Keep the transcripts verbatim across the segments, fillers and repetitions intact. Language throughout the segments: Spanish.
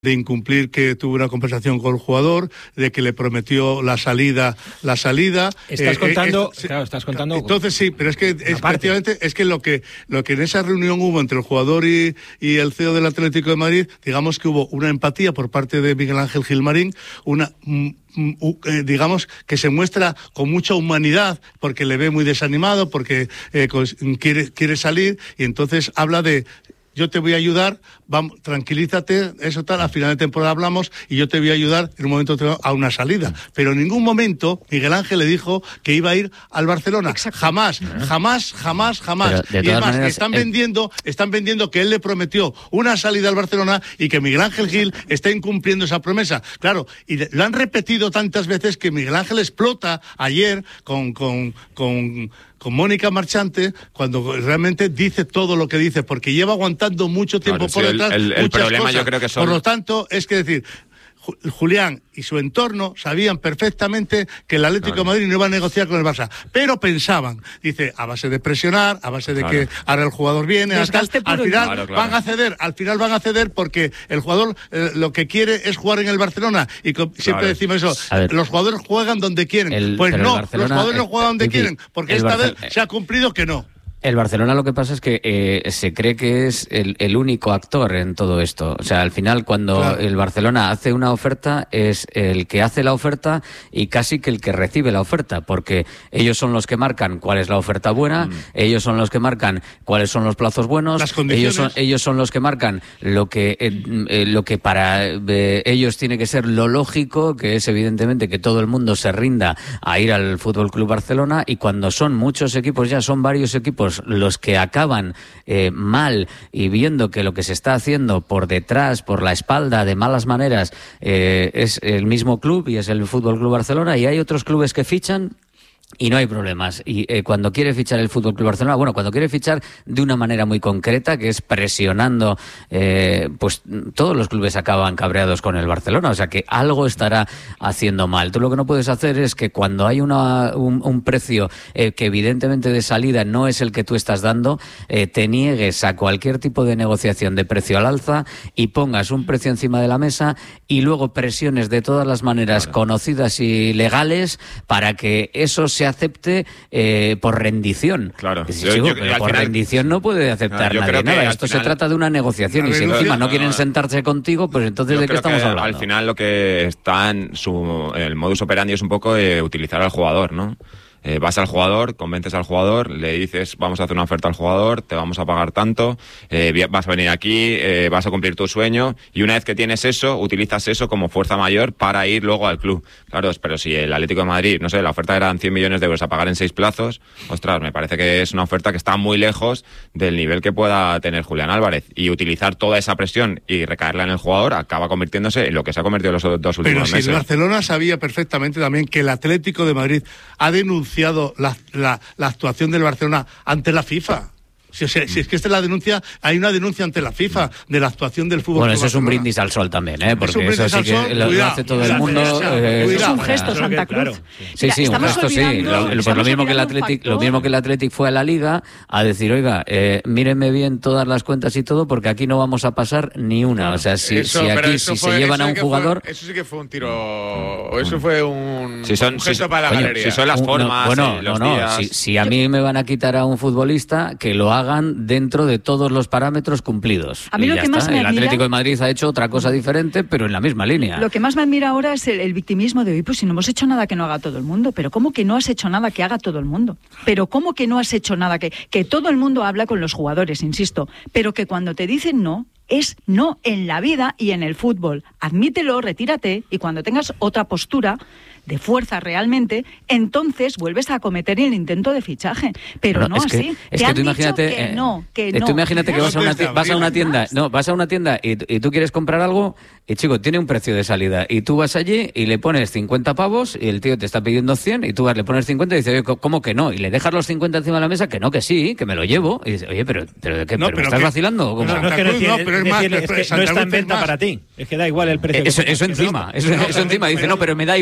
de incumplir, que tuvo una conversación con el jugador, de que le prometió la salida, la salida. Estás eh, contando, eh, claro, estás contando. Entonces sí, pero es que es, efectivamente es que lo que lo que en esa reunión hubo entre el jugador y, y el C E O del Atlético de Madrid, digamos que hubo una empatía por parte de Miguel Ángel Gilmarín, una mm, eh, digamos que se muestra con mucha humanidad, porque le ve muy desanimado, porque eh, quiere quiere salir, y entonces habla de: yo te voy a ayudar, vamos, tranquilízate, eso tal, a final de temporada hablamos y yo te voy a ayudar en un momento a una salida. Pero en ningún momento Miguel Ángel le dijo que iba a ir al Barcelona. Exacto. Jamás, jamás, jamás, jamás. Y además maneras, están eh... vendiendo, están vendiendo que él le prometió una salida al Barcelona y que Miguel Ángel Gil está incumpliendo esa promesa. Claro, y lo han repetido tantas veces que Miguel Ángel explota ayer con con con con Mónica Marchante, cuando realmente dice todo lo que dice, porque lleva aguantando mucho tiempo claro, por sí, detrás el, el, el muchas problema cosas. Yo creo que son... Por lo tanto, es que decir, Julián y su entorno sabían perfectamente que el Atlético claro. de Madrid no iba a negociar con el Barça, pero pensaban, dice, a base de presionar, a base de claro. que ahora el jugador viene, tal, al final claro, claro. van a ceder, al final van a ceder porque el jugador eh, lo que quiere es jugar en el Barcelona, y co- siempre claro. decimos eso, los jugadores juegan donde quieren, el, pues no, Barcelona, los jugadores no juegan donde el, quieren, porque esta Barcel- vez se ha cumplido que no. El Barcelona lo que pasa es que eh, se cree que es el, el único actor en todo esto. O sea, al final cuando claro. el Barcelona hace una oferta es el que hace la oferta y casi que el que recibe la oferta, porque ellos son los que marcan cuál es la oferta buena, mm. ellos son los que marcan cuáles son los plazos buenos, las condiciones. ellos son, ellos son los que marcan lo que eh, eh, lo que para eh, ellos tiene que ser lo lógico, que es evidentemente que todo el mundo se rinda a ir al Fútbol Club Barcelona, y cuando son muchos equipos, ya son varios equipos los que acaban eh, mal y viendo que lo que se está haciendo por detrás, por la espalda, de malas maneras, eh, es el mismo club y es el Fútbol Club Barcelona, y hay otros clubes que fichan y no hay problemas. Y eh, cuando quiere fichar el Fútbol Club Barcelona, bueno, cuando quiere fichar de una manera muy concreta, que es presionando, eh, pues todos los clubes acaban cabreados con el Barcelona. O sea que algo estará haciendo mal. Tú lo que no puedes hacer es que cuando hay una, un, un precio eh, que evidentemente de salida no es el que tú estás dando, eh, te niegues a cualquier tipo de negociación de precio al alza y pongas un precio encima de la mesa y luego presiones de todas las maneras claro. conocidas y legales para que eso se acepte eh, por rendición. Claro. Sí, yo, chico, yo, pero al por final, rendición no puede aceptar no, nadie nada. Esto final, se trata de una negociación y si encima no quieren sentarse contigo, pues entonces ¿de qué estamos hablando? Al final lo que está en su el modus operandi es un poco eh, utilizar al jugador, ¿no? Eh, vas al jugador, convences al jugador, le dices vamos a hacer una oferta al jugador, te vamos a pagar tanto, eh, vas a venir aquí, eh, vas a cumplir tu sueño, y una vez que tienes eso, utilizas eso como fuerza mayor para ir luego al club. Claro, pero si el Atlético de Madrid, no sé, la oferta eran cien millones de euros a pagar en seis plazos, ostras, me parece que es una oferta que está muy lejos del nivel que pueda tener Julián Álvarez, y utilizar toda esa presión y recaerla en el jugador acaba convirtiéndose en lo que se ha convertido en los dos últimos pero si meses. Pero si el Barcelona sabía perfectamente también que el Atlético de Madrid ha denunciado La, la, la actuación del Barcelona ante la FIFA. Si, si, si es que esta es la denuncia, hay una denuncia ante la FIFA de la actuación del fútbol. Bueno, eso es un brindis al sol también, ¿eh? Porque eso sí que sol, lo, cuidado, lo hace todo el mundo. Eh, es un gesto, Santa Cruz. Claro. Sí, sí, un gesto sí. Lo, lo, pues lo mismo que el Athletic, lo mismo que el Athletic fue a la Liga a decir, oiga, eh, mírenme bien todas las cuentas y todo, porque aquí no vamos a pasar ni una. Claro. O sea, si, eso, si aquí si fue, se llevan a un jugador, fue, eso sí que fue un tiro, eso fue un, si son, un gesto si, para la coño, galería. Si son las formas, no, bueno, eh, los no, no. días. Si, si a mí me van a quitar a un futbolista, que lo hagan dentro de todos los parámetros cumplidos. A mí y lo ya que está. más me El admira, Atlético de Madrid ha hecho otra cosa diferente, pero en la misma línea. Lo que más me admira ahora es el, el victimismo de hoy. Pues si no hemos hecho nada que no haga todo el mundo. Pero ¿cómo que no has hecho nada que haga todo el mundo? Pero ¿cómo que no has hecho nada que... Que todo el mundo habla con los jugadores, insisto, pero que cuando te dicen no, es no en la vida y en el fútbol. Admítelo, retírate, y cuando tengas otra postura de fuerza realmente, entonces vuelves a cometer el intento de fichaje. Pero no, no es así. Que, es te que han tú imagínate, dicho que eh, no, que eh, no. Tú imagínate que vas a una, vas a una tienda, no, vas a una tienda y, y tú quieres comprar algo y, chico, tiene un precio de salida y tú vas allí y le pones cincuenta pavos y el tío te está pidiendo cien y tú vas, le pones cincuenta y dices, oye, ¿cómo que no? Y le dejas los cincuenta encima de la mesa, que no, que sí, que me lo llevo. Y dices, oye, pero, pero, ¿qué, no, pero, pero ¿me estás que, vacilando? ¿Cómo? No, no, es que no, tiene, no, pero es más, es que no está en venta más. para ti. Es que da igual el precio. Eso, que eso encima, eso, eso encima. Dice, no, pero me da igual. Yo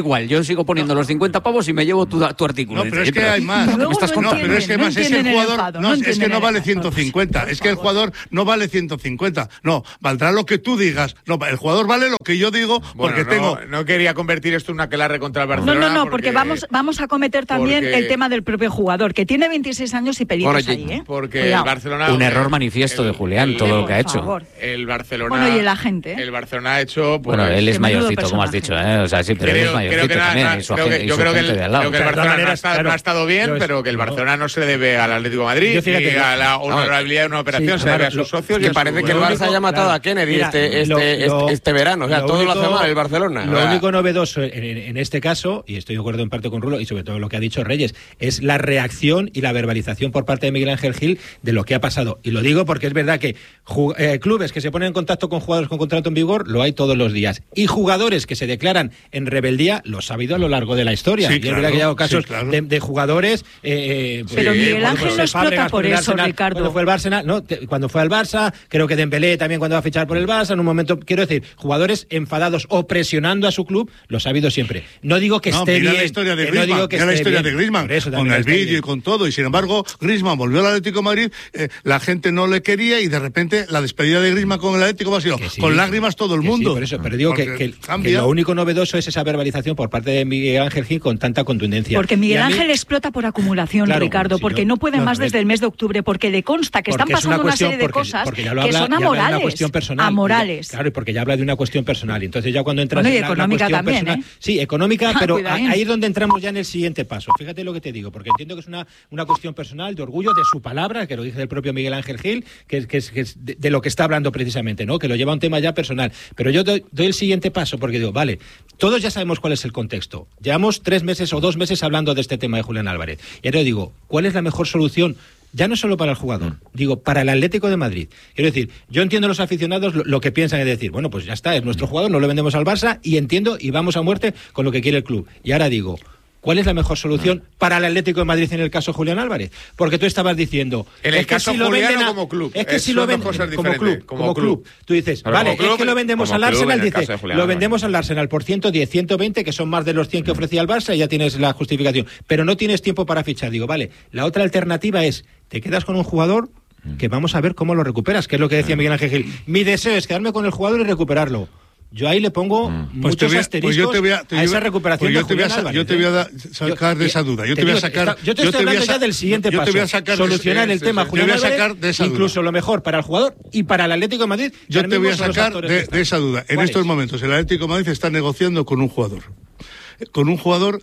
sigo poniendo los cincuenta pavos y me llevo tu, tu artículo. No, pero es que hay más. No, ¿Me estás no no, pero es que no más es el jugador. enfado, No, no es que no vale el ciento cincuenta. Es que el jugador no vale ciento cincuenta. No, valdrá lo que tú digas. No, el jugador vale lo que yo digo porque bueno, tengo. no, no quería convertir esto en una aquelarre contra el No, Barcelona. no, no, porque, porque vamos, vamos a cometer también porque, el tema del propio jugador, que tiene veintiséis años y peritos bueno, ahí, ¿eh? Porque Cuidado. el Barcelona... Un error manifiesto el, de Julián, el, todo el, lo que ha hecho. favor. El Barcelona... Bueno, y el agente, ¿eh? El Barcelona ha hecho... Pues, bueno, él es mayorcito, como has personaje. dicho, ¿eh? O sea, sí, pero creo, él es mayorcito creo que también. na, y su creo agente, que, y yo su creo que gente el, de al lado. creo que el De todas Barcelona maneras, no, ha, claro, no ha estado bien, yo es- pero que el Barcelona no. no se le debe al Atlético de Madrid Yo fíjate ni que- a la honorabilidad de una operación, Sí, se debe claro, a sus lo- socios. que y a parece su- que el lo Barça único- haya matado claro, a Kennedy mira, este, lo- este, lo- este, este verano. O sea, lo todo lo hace único- mal el Barcelona. Lo O sea, único novedoso en, en- en este caso, y estoy de acuerdo en parte con Rulo, y sobre todo lo que ha dicho Reyes, es la reacción y la verbalización por parte de Miguel Ángel Gil de lo que ha pasado. Y lo digo porque es verdad que ju- eh, clubes que se ponen en contacto con jugadores con contrato en vigor lo hay todos los días. Y jugadores que se declaran en rebeldía los ha habido a lo largo de la historia. Sí, y claro, es verdad que hay casos sí, claro. de, de jugadores... Eh, Pero pues, Miguel bueno, Ángel pues, no explota Fábregas por con el eso, Arsenal, Ricardo. Cuando fue el Barça, no, te- cuando fue al Barça, creo que Dembélé también cuando va a fichar por el Barça, en un momento, quiero decir, jugadores enfadados o presionando a su club, los ha habido siempre. No digo que No, esté mira bien. la historia de que no Griezmann, digo que mira la esté historia bien. de Griezmann, Por eso con también el está vídeo bien. y con todo, y sin embargo Griezmann volvió al Atlético de Madrid, eh, la gente no le quería y de repente la despedida de Griezmann con el Atlético ha sido Que sí, con lágrimas todo el que mundo. sí, por eso, pero digo que, Porque que- que cambia. lo único novedoso es esa verbalización por parte de Miguel Ángel Gil con tanta contundencia. Porque Y Miguel a mí- Ángel explota por acumulación, Claro, Ricardo, si porque yo- no puede no, más a ver. desde el mes de octubre, porque le consta que están Porque es pasando una, cuestión- serie de porque- cosas porque ya lo que habla- son ya habla de amorales. una cuestión personal. amorales. Claro, y porque ya habla de una cuestión personal. Y entonces ya cuando entras Bueno, y en la, la económica cuestión también, personal... ¿eh? Sí, económica, Ah, pero cuidadín. ahí es donde entramos ya en el siguiente paso. Fíjate lo que te digo, porque entiendo que es una, una cuestión personal, de orgullo, de su palabra, que lo dice el propio Miguel Ángel Gil, que, es- que es, que es de, de lo que está hablando precisamente, ¿no? Que lo lleva a un tema ya personal. Pero yo doy, doy el siguiente paso, porque digo, vale, todos ya sabemos cuál es el contexto. Llevamos tres meses o dos meses hablando de este tema de Julián Álvarez. Y ahora yo digo, ¿cuál es la mejor solución? Ya no solo para el jugador, digo, para el Atlético de Madrid. Quiero decir, yo entiendo a los aficionados lo, lo que piensan es decir, bueno, pues ya está, es nuestro jugador, no lo vendemos al Barça y entiendo y vamos a muerte con lo que quiere el club. Y ahora digo, ¿cuál es la mejor solución para el Atlético de Madrid en el caso Julián Álvarez? Porque tú estabas diciendo... En el es que caso si lo Julián venden o a- como club. Es que Es- si lo son dos venden cosas como diferentes, club, como como club. club. Tú dices, Pero vale, como club, es que lo vendemos como al club, Arsenal, en el dice, caso de Julián lo Álvarez. vendemos al Arsenal por ciento diez, ciento veinte, que son más de los cien que ofrecía el Barça, y ya tienes la justificación. Pero no tienes tiempo para fichar. Digo, vale, la otra alternativa es, te quedas con un jugador que vamos a ver cómo lo recuperas, que es lo que decía Miguel Ángel Gil. Mi deseo es quedarme con el jugador y recuperarlo. Yo ahí le pongo Pues te muchos voy a- asteriscos pues yo te voy a- te a voy a- esa recuperación pues yo de te voy a Julián sa- Álvarez, yo te voy a ¿eh? da- sacar de esa duda. Yo te voy a digo, sacar- está- yo te yo estoy te voy a hablando sa- ya del siguiente yo te paso. voy a sacar de- Solucionar sí, el sí, tema sí. Julián Yo te voy a Álvarez, sacar de esa duda. incluso lo mejor para el jugador y para el Atlético de Madrid. que Yo ahora te voy a mismo son los sacar actores de, que están. de esa duda. En ¿Cuál estos es? momentos el Atlético de Madrid está negociando con un jugador. Con un jugador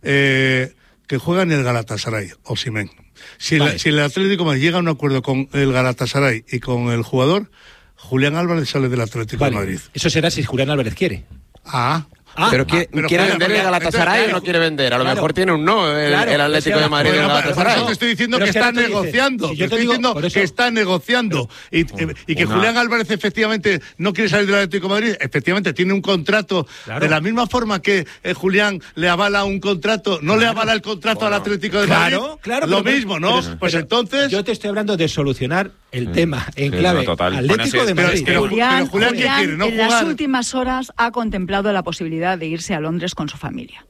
eh, que juega en el Galatasaray, Osimhen. Si, Vale. la- si el Atlético de Madrid llega a un acuerdo con el Galatasaray y con el jugador, Julián Álvarez sale del Atlético Vale. de Madrid. Eso será si Julián Álvarez quiere. Ah, Ah, pero quiere, pero ¿quiere claro, vender el porque- Galatasaray entonces, o no quiere vender? A lo claro. mejor tiene un no el, Claro, el Atlético es que de Madrid Bueno, del por- por Galatasaray. eso te estoy diciendo Pero que es que está ahora tú dices, negociando. si te yo te estoy digo, diciendo por eso- que está negociando. Y, y que una- Julián Álvarez efectivamente no quiere salir del Atlético de Madrid. Efectivamente, tiene un contrato. Claro. De la misma forma que eh, Julián le avala un contrato, no le avala el contrato al Atlético de Madrid. Claro, claro. Lo pero- mismo, ¿no? pero- pues pero entonces. Yo te estoy hablando de solucionar el tema en Sí, clave no, total. Atlético Bueno, sí, de pero- Madrid. pero- Julián, Julián, ¿qué Julián, quiere? ¿No en las jugar? últimas horas ha contemplado la posibilidad de irse a Londres con su familia.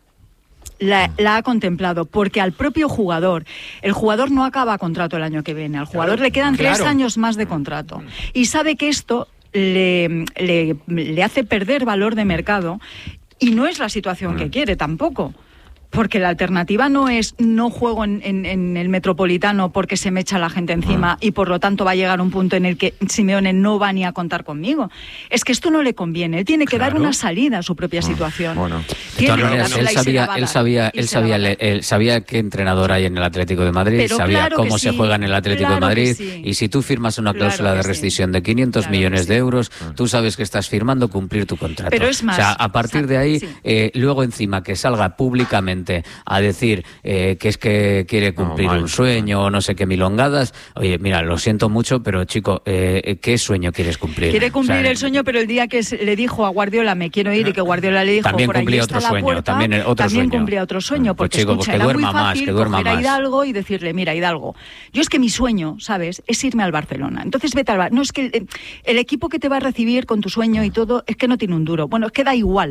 La, la ha contemplado, porque al propio jugador, el jugador no acaba contrato el año que viene, al jugador le quedan claro. tres años más de contrato. Y sabe que esto le, le, le hace perder valor de mercado y no es la situación que quiere tampoco. Porque la alternativa no es no juego en, en, en el Metropolitano porque se me echa la gente encima y por lo tanto va a llegar un punto en el que Simeone no va ni a contar conmigo. Es que esto no le conviene. Él tiene que Claro. dar una salida a su propia situación. Bueno. De Tiene todas que maneras, dársela él y se sabía, la va a él dar, sabía, y él se la sabía, va a dar. él sabía qué entrenador hay en el Atlético de Madrid, Pero sabía claro que cómo se sí, juega en el Atlético claro de que Madrid, sí. y si tú firmas una Claro cláusula que de sí. rescisión de quinientos Claro que millones sí. de euros, tú sabes que estás firmando cumplir tu contrato. Pero es más, o sea, a partir de ahí, sí. eh, luego encima que salga públicamente a decir eh, que es que quiere cumplir No, mal. un sueño o no sé qué milongadas, oye, mira, lo siento mucho, pero chico, eh, ¿qué sueño quieres cumplir? Quiere cumplir O sea, el sueño, pero el día que se- le dijo a Guardiola me quiero ir y que Guardiola le dijo También por ahí cumplía está otro la sueño, puerta, también el otro también sueño. cumplía otro sueño, Pues porque chico, escucha, pues que era muy duerma más, fácil que duerma coger a más. Hidalgo y decirle, mira, Hidalgo, yo es que mi sueño, ¿sabes?, es irme al Barcelona. Entonces vete al Barcelona. No, es que el, el equipo que te va a recibir con tu sueño y todo es que no tiene un duro. Bueno, es que da igual.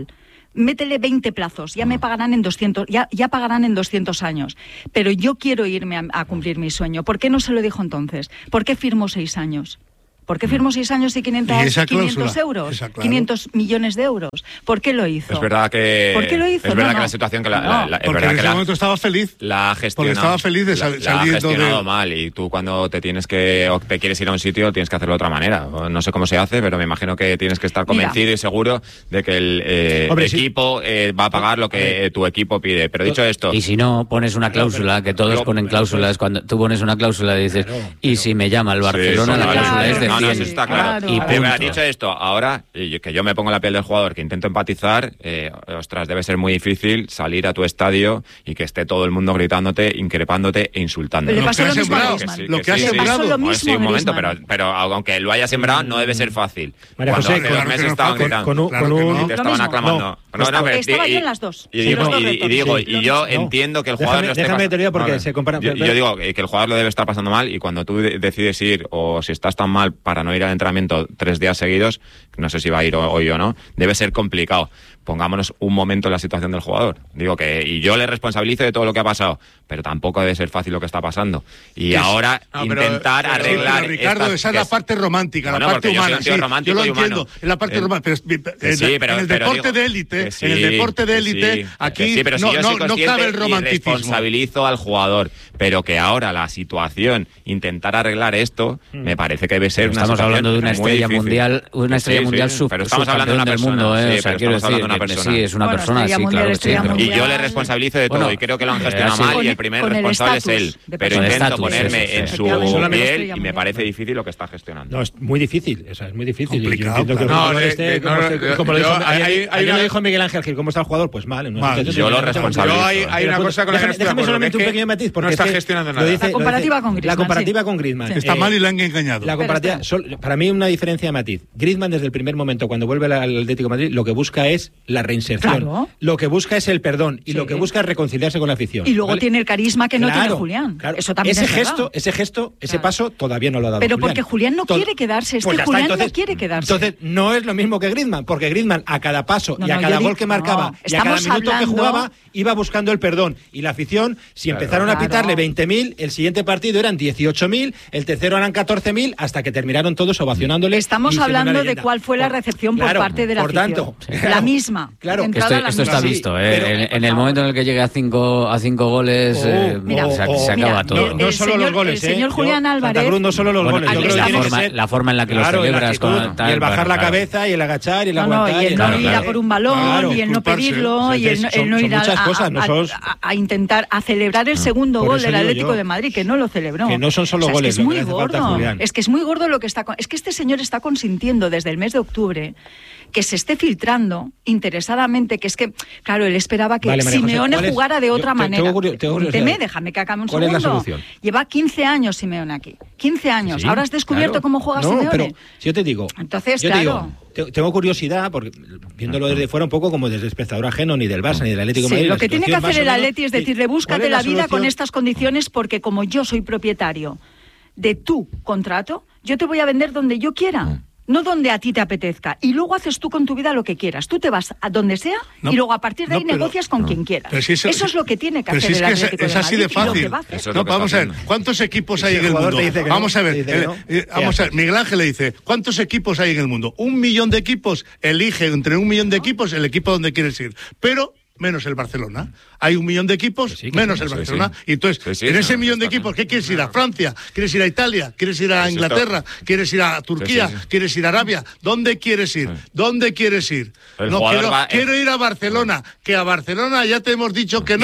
métele veinte plazos, ya me pagarán en doscientos, ya, ya pagarán en doscientos años. Pero yo quiero irme a, a cumplir mi sueño. ¿Por qué no se lo dijo entonces? ¿Por qué firmó seis años? ¿Por qué firmó seis años y quinientos, ¿Y esa quinientos euros? Esa, claro. quinientos millones de euros. ¿Por qué lo hizo? Es verdad que... ¿Por qué lo hizo? Es verdad No, que no. la situación que la... No, la, la es Porque verdad en que ese la, momento estaba feliz. la ha gestionado... Porque estaba feliz de sal, la, la saliendo ha gestionado de... mal, y tú cuando te tienes que... o te quieres ir a un sitio tienes que hacerlo de otra manera. No sé cómo se hace, pero me imagino que tienes que estar convencido Mira. y seguro de que el eh, Hombre, equipo eh, va a pagar lo que eh, tu equipo pide. Pero dicho esto... Y si no, pones una cláusula, que todos Pero- ponen cláusulas, cuando tú pones una cláusula y dices, Claro, y si me llama el Barcelona, Sí, la sí, cláusula claro, es de no, no, cien. eso está claro. Claro, Y claro. Pero, punto. dicho esto, ahora y que yo me pongo en la piel del jugador, que intento empatizar, eh, ostras, debe ser muy difícil salir a tu estadio y que esté todo el mundo gritándote, increpándote e insultándote. Le Lo pasó que lo ha mismo a sembrado, Griezmann. lo que ha Le sembrado. pasó lo Bueno, mismo sí, un a momento, pero, Griezmann. pero aunque lo haya sembrado, no debe ser fácil. María Cuando José, hace con- dos meses con- estaban con- gritando. con un- Claro con que un- no. Y te Lo estaban mismo. aclamando. No, No, no, pero- estaba y- yo en las dos. Y En digo, los dos y- y retornos, digo, sí. y yo No. entiendo que el Déjame- jugador lo esté déjame pas- teoría porque Vale. se compara- Yo, yo digo que el jugador lo debe estar pasando mal, y cuando tú de- decides ir, o si estás tan mal para no ir al entrenamiento tres días seguidos, no sé si va a ir hoy o no, debe ser complicado. Pongámonos un momento en la situación del jugador. Digo que, y yo le responsabilizo de todo lo que ha pasado, pero tampoco debe ser fácil lo que está pasando. Y Es- ahora No, pero- intentar pero- Sí, arreglar. pero Ricardo, estas- esa es que la parte romántica, Bueno, la parte porque yo soy humana. un tío Sí, romántico yo lo y humano. entiendo, es la parte Eh, romántica. Pero, que en, sí, pero- en el pero deporte digo- de élite, que sí, en el deporte de que élite, sí, aquí que sí, pero si no, yo no, soy no consciente cabe el y romanticismo. responsabilizo al jugador, pero que ahora la situación, intentar arreglar esto, me parece que debe ser Pero una estamos situación hablando de una muy estrella difícil. mundial, una Sí, estrella sí, mundial sí, sub, pero estamos hablando de una subcampeón del persona, mundo, ¿eh? sí, O sea, pero quiero estamos hablando de decir una que persona. sí, es una Bueno, persona, estrella sí, mundial, claro que sí. estrella pero- Y yo le mundial. responsabilizo de todo, Bueno, y creo que lo han eh, gestionado así. mal, Con y el- el primer con el responsable es estatus él. de Pero persona. intento Estatus, ponerme eso, en sí. su Efectivamente, piel, estrella y me mundial. parece difícil lo que está gestionando. No, es muy difícil, o sea, es muy difícil. Complicado, Yo entiendo que el claro. jugador No, esté, de- de- como, no, esté- yo- como lo yo- dijo, hay- ayer- hay ayer una- lo dijo Miguel Ángel Gil, ¿cómo está el jugador? Pues mal. en una Mal. situación Yo lo totalmente responsabilizo. Yo hay, hay Pero una punto- cosa con la que déjame, no estoy de déjame acuerdo, solamente que un es pequeño matiz, porque no está es que gestionando lo nada. dice- La lo comparativa dice- con Griezmann, La comparativa sí. con Griezmann. Sí. Está Eh, mal y le han engañado. La comparativa, Pero sol- para mí una diferencia de matiz. Griezmann desde el primer momento, cuando vuelve al Atlético de Madrid, lo que busca es la reinserción. Claro. Lo que busca es el perdón, y Sí. lo que busca es reconciliarse con la afición. Y luego ¿vale? tiene el carisma que no Claro, tiene Julián. claro. Eso también ese es verdad. gesto, ese gesto, ese Claro. paso todavía no lo ha dado Pero Julián. porque Julián no Todo- quiere quedarse, es Pues que ya está, Julián entonces- no quiere quedarse. Entonces no es lo mismo que Griezmann, porque Griezmann a cada paso No, y a no, cada yo gol digo- que marcaba no, y a cada estamos minuto que hablando- jugaba iba buscando el perdón, y la afición, si empezaron a Claro. pitarle veinte mil, el siguiente partido eran dieciocho mil, el tercero eran catorce mil, hasta que terminaron todos ovacionándole. Estamos y siendo una hablando de leyenda. cuál fue la Por- recepción por claro, parte de la por afición. tanto, La misma. Claro. De Esto, entrada, la esto está misma. Sí, visto, ¿eh? pero- en, en el momento en el que llegue a cinco, a cinco goles, Oh, eh, mira, se, oh, se mira, acaba todo. No, no El solo señor- los goles, el ¿eh? señor Julián Yo, Álvarez- Santa Cruz, no solo los Bueno, goles. Yo aquí creo que la, tiene que forma, ser- la forma en la que Claro, lo y la celebras actitud, con tal, y el bajar la claro. cabeza, y el agachar, y el No, no, aguantar. y el Claro, no ir claro. a por un balón, Claro, y el no disculparse. pedirlo, y el, no- Son- el no son ir a, muchas a- cosas, no a- son- a- a intentar a celebrar el segundo Por gol eso del digo Atlético yo. de Madrid, que no lo celebró. Que no son solo O sea, goles, Es que lo es que muy le hace falta a gordo. Julián. Es que es muy gordo lo que está. con- Es que este señor está consintiendo desde el mes de octubre que se esté filtrando interesadamente, que es que, claro, él esperaba que Vale, María José, Simeone ¿cuál es? jugara de Yo otra te- manera. tengo curio- tengo curiosidad. Permíteme, déjame que acabe un ¿Cuál es segundo. la solución? Lleva quince años Simeone aquí. quince años. Sí, Ahora has descubierto claro. cómo juega no, Simeone. pero si yo te digo, Entonces, yo te claro. digo, te- tengo curiosidad, porque viéndolo desde fuera un poco como desde espectador ajeno, ni del Barça ni del Atlético de Sí, Madrid. lo la que tiene que situación hacer el más o menos- Atleti es sí. decirle, ¿Cuál búscate es la vida con solución? estas condiciones, porque como yo soy propietario de tu contrato, yo te voy a vender donde yo quiera. No donde a ti te apetezca. Y luego haces tú con tu vida lo que quieras. Tú te vas a donde sea No, y luego a partir de no, ahí pero- negocias con quien quieras. Pero si eso, eso es lo que tiene que pero hacer si es el que es- Atlético es de así de Madrid y lo fácil. que va a hacer. Eso es No, lo que vamos está a ver, haciendo. ¿cuántos equipos Si hay el en el jugador mundo? te dice que Vamos no, a ver, te dice que eh, no, eh, ¿qué vamos a ver, haces? Miguel Ángel le dice, ¿cuántos equipos hay en el mundo? Un millón de equipos, elige entre un millón de equipos el equipo donde quieres ir. Pero menos el Barcelona. Hay un millón de equipos, Que sí, que menos sí, el sí, Barcelona. sí. Y entonces, Sí, sí, en sí, ese no, millón de está equipos, bien. ¿qué quieres ir? ¿A Francia? ¿Quieres ir a Italia? ¿Quieres ir a Eso está- Inglaterra? ¿Quieres ir a Turquía? Sí, sí, sí. ¿Quieres ir a Arabia? ¿Dónde quieres ir? ¿Dónde quieres ir? El no, jugador quiero, va- quiero ir a Barcelona. Que a Barcelona ya te hemos dicho que no.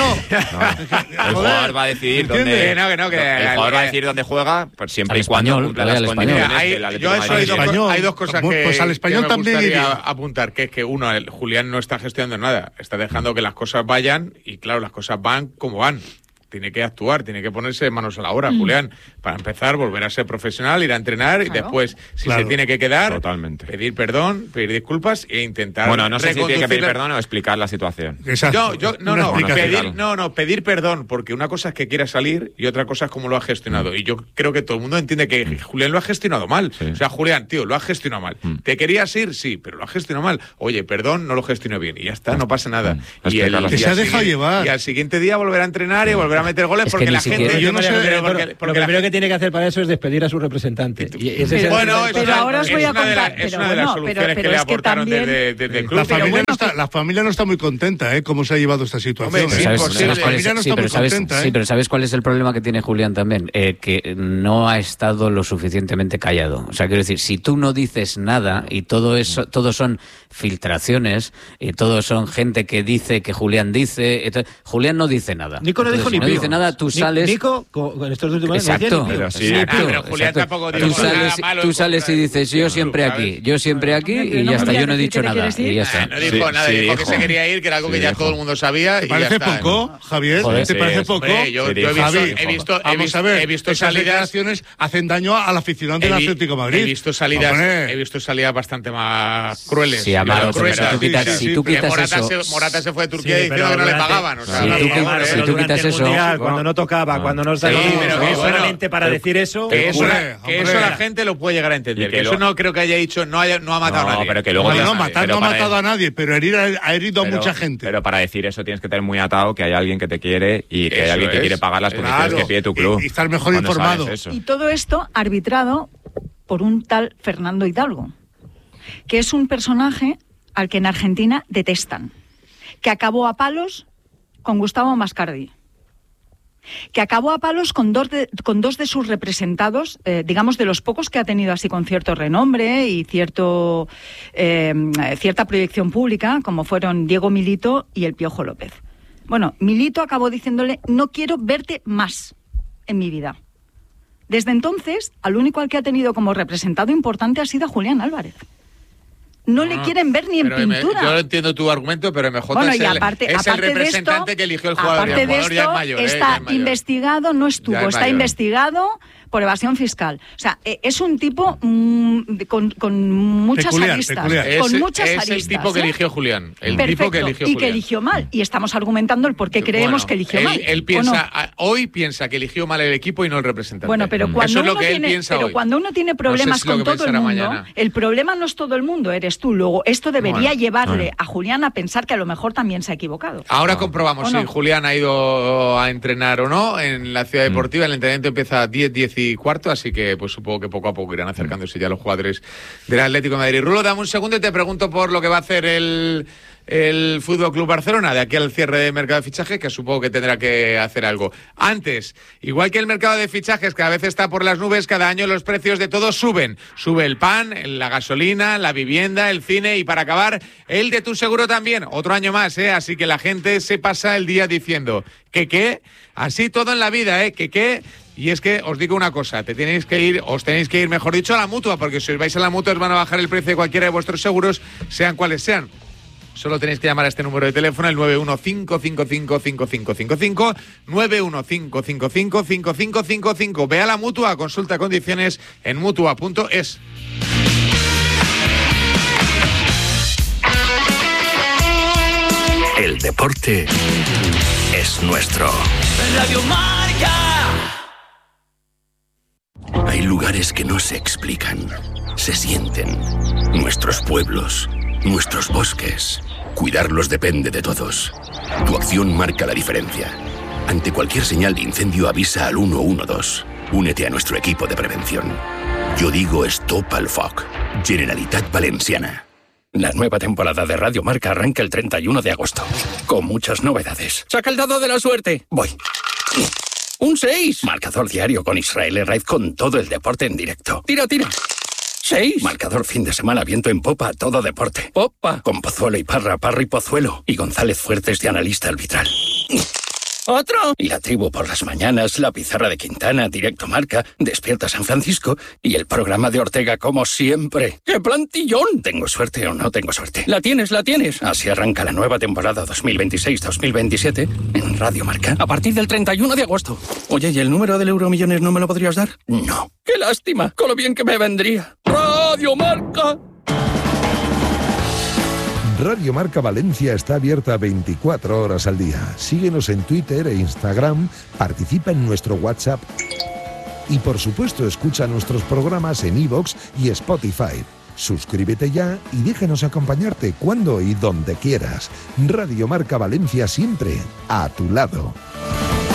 El jugador va a decidir dónde. ¿entiendes? Que no, que no, que- el jugador va a que- decidir dónde juega, pues siempre Al y cuando Español, cumpla vaya las al Español. condiciones Mira, hay- del Atlético yo de eso Madrid. hay dos, Español. hay dos cosas que, Pues al español que me también gustaría iría. apuntar, que es que uno, el Julián no está gestionando nada, está dejando que las cosas vayan y claro, las cosas van como van. tiene que actuar, tiene que ponerse manos a la obra, mm. Julián, para empezar, volver a ser profesional, ir a entrenar y claro. después, si claro. se tiene que quedar, Totalmente. pedir perdón, pedir disculpas e intentar Bueno, no sé si tiene que pedir reconducir- perdón o explicar la situación. Exacto. No, yo, no, Una no, explicación. pedir, no, no, pedir perdón, porque una cosa es que quiera salir y otra cosa es cómo lo ha gestionado. Y yo creo que todo el mundo entiende que Julián lo ha gestionado mal. Sí. O sea, Julián, tío, lo ha gestionado mal. Mm. ¿Te querías ir? Sí, pero lo ha gestionado mal. Oye, perdón, no lo gestionó bien. Y ya está, no pasa nada. Mm. Y, Explicar la y Que se al ha dejado siguiente- llevar. Y al siguiente día volver a entrenar y volver a meter goles Es que porque ni la siquiera- gente... Yo no sé- porque- Porque, porque lo la primero que tiene que hacer para eso es despedir a su representante. Y ese es el- Bueno, es Pero una- ahora os es voy a una de la- contar, es pero una de las bueno, soluciones pero- que pero le es que aportaron también- desde, desde el club. La familia, bueno, no está, que- la familia no está muy contenta, ¿eh? Cómo se ha llevado esta situación. Hombre, ¿eh? sí, ¿Sabes, imposible. sabes La cuál es- familia no sí, está pero muy sabes, contenta, sí, ¿eh? pero ¿sabes cuál es el problema que tiene Julián también? Eh, que no ha estado lo suficientemente callado. O sea, quiero decir, si tú no dices nada y todo eso, todo son filtraciones y todo son gente que dice que Julián dice, entonces, Julián no dice nada. Nico no dijo Entonces, ni si no pío. dice nada, tú Ni- sales. Nico, con, con estos dos últimos años, Exacto, no decía ni pío. Pero sí, exacto, Ah, pero Julián exacto. tampoco Tú dijo nada sales, malo tú en sales contra y de- dices yo del siempre club, aquí, ¿sabes? yo siempre aquí Hombre, pero y no ya está, podías yo no he decir dicho que te nada quieres ir. y ya Ah, está. no dijo Sí, nada, sí, dijo que dijo. se quería ir, que era algo Sí, que ya dijo. todo el mundo sabía. ¿Te y ya parece está, poco, ¿no? Javier? Joder, ¿Te sí, parece es- poco? Hombre, yo, Sí, yo he visto, Javi, he visto, he vamos visto, a ver, he visto esas salidas. declaraciones hacen daño al aficionado del He vi- Atlético de Madrid. He visto salidas, Hombre. he visto salidas bastante más crueles. Sí, Amaro, Más pero gruesas. si tú quitas- Sí, sí, si tú sí, Que quitas Morata, eso- se, Morata se fue de Turquía Sí, diciendo pero que no le durante- pagaban. O sea, Si no, tú no, qui- hombre, si eh. tú durante quitas el eso- Mundial, bueno. cuando no tocaba, Ah. cuando no Sí, salía, pero que, que bueno, solamente para pero- decir eso. Que eso, Hombre, la, que hombre. eso la gente lo puede llegar a entender. Y Que que eso lo- no creo que haya dicho, no, haya, no ha matado No, a nadie. pero que luego Bueno, ya no, sabe, matar pero no ha para matado él- a nadie, pero herir ha, ha herido Pero- a mucha gente. Pero para decir eso tienes que tener muy atado que hay alguien que te quiere y que hay Eso alguien que es. quiere pagar las Claro. condiciones que pide tu club. Y- y estar mejor Cuando informado. sabes eso. Y todo esto arbitrado por un tal Fernando Hidalgo, que es un personaje al que en Argentina detestan, que acabó a palos con Gustavo Mascardi, que acabó a palos con dos de, con dos de sus representados, eh, digamos de los pocos que ha tenido así con cierto renombre y cierto eh, cierta proyección pública, como fueron Diego Milito y el Piojo López. Bueno, Milito acabó diciéndole, no quiero verte más en mi vida. Desde entonces, al único al que ha tenido como representado importante ha sido a Julián Álvarez. No, le quieren ver ni en Pero M- pintura. yo entiendo tu argumento, pero M J Bueno, es, y el, aparte, es aparte el representante de esto, que eligió el jugador. y el aparte de jugador ya esto, es mayor, eh, está ya es mayor. investigado, no estuvo, Ya es está mayor. investigado por evasión fiscal. O sea, eh, es un tipo mm, de- con, con muchas Peculiar, aristas. peculiar. Es, Con muchas es aristas. el tipo que ¿eh? eligió Julián. El Perfecto, tipo que eligió y Julián. que eligió mal. Y estamos argumentando el por qué creemos Bueno, que eligió él, mal. Él ¿o piensa, no? a- hoy piensa que eligió mal el equipo y no el representante. Bueno, pero Mm. cuando, Eso es lo uno que él tiene, piensa pero hoy. cuando uno tiene No sé problemas si lo con que todo el pensará mundo, mañana. el problema no es todo el mundo, eres tú. Luego, esto debería Bueno, llevarle bueno. a Julián a pensar que a lo mejor también se ha equivocado. Ahora comprobamos ¿O si no? Julián ha ido a entrenar o no en la ciudad Mm. deportiva. El entrenamiento empieza a diez, diez y cuarto, así que pues supongo que poco a poco irán acercándose ya los jugadores del Atlético de Madrid. Rulo, dame un segundo y te pregunto por lo que va a hacer el, el Fútbol Club Barcelona de aquí al cierre de mercado de fichajes, que supongo que tendrá que hacer algo. Antes, igual que el mercado de fichajes, que a veces está por las nubes, cada año los precios de todo suben. Sube el pan, la gasolina, la vivienda, el cine y para acabar, el de tu seguro también. Otro año más, ¿eh? Así que la gente se pasa el día diciendo que qué, así todo en la vida, ¿eh? Que qué. Y es que os digo una cosa, te tenéis que ir, os tenéis que ir, mejor dicho, a la Mutua, porque si os vais a la Mutua os van a bajar el precio de cualquiera de vuestros seguros, sean cuales sean. Solo tenéis que llamar a este número de teléfono, el nueve uno cinco cinco cinco cinco cinco cinco cinco, nueve uno cinco cinco cinco cinco cinco cinco cinco. Ve a la Mutua, consulta condiciones en mutua punto es. El deporte es nuestro. Radio Marca. Hay lugares que no se explican, se sienten. Nuestros pueblos, nuestros bosques. Cuidarlos depende de todos. Tu acción marca la diferencia. Ante cualquier señal de incendio avisa al uno uno dos. Únete a nuestro equipo de prevención. Yo digo Stop al Foc. Generalitat Valenciana. La nueva temporada de Radio Marca arranca el treinta y uno de agosto, con muchas novedades. Saca el dado de la suerte. Voy. Un seis. Marcador diario con Israel Herraiz con todo el deporte en directo. Tira, tira. Seis. Marcador fin de semana, viento en popa, todo deporte. Popa. Con Pozuelo y Parra, Parra y Pozuelo. Y González Fuertes de analista arbitral. ¿Otro? Y la tribu por las mañanas, la pizarra de Quintana, Directo Marca, Despierta San Francisco y el programa de Ortega como siempre. ¡Qué plantillón! ¿Tengo suerte o no tengo suerte? La tienes, la tienes. Así arranca la nueva temporada dos mil veintiséis dos mil veintisiete en Radio Marca a partir del treinta y uno de agosto. Oye, ¿y el número del Euromillones no me lo podrías dar? No. ¡Qué lástima! Con lo bien que me vendría. Radio Marca. Radio Marca Valencia está abierta veinticuatro horas al día. Síguenos en Twitter e Instagram, participa en nuestro WhatsApp y por supuesto escucha nuestros programas en iVoox y Spotify. Suscríbete ya y déjanos acompañarte cuando y donde quieras. Radio Marca Valencia siempre a tu lado.